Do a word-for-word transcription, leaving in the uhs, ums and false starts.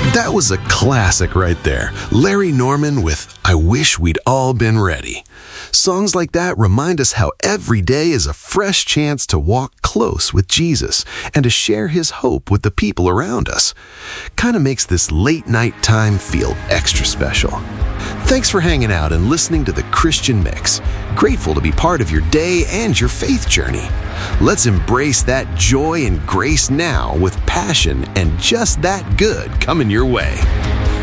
That was a classic right there. Larry Norman with I Wish We'd All Been Ready. Songs like that remind us how every day is a fresh chance to walk close with Jesus and to share his hope with the people around us. Kind of makes this late night time feel extra special. Thanks for hanging out and listening to The Christian Mix. Grateful to be part of your day and your faith journey. Let's embrace that joy and grace now with passion and just that good coming your way.